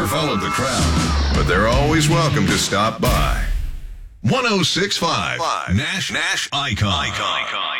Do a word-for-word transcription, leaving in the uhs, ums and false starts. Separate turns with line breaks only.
followed the crowd, but they're always welcome to stop by. one oh six point five Nash Nash Icon. Icon.